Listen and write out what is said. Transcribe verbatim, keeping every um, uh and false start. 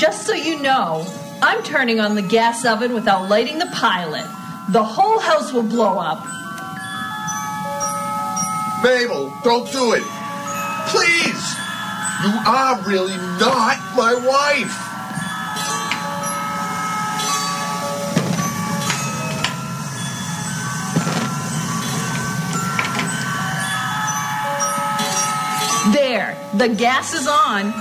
Just so you know, I'm turning on the gas oven without lighting the pilot. The whole house will blow up. Mabel, don't do it. Please. You are really not my wife. There, the gas is on.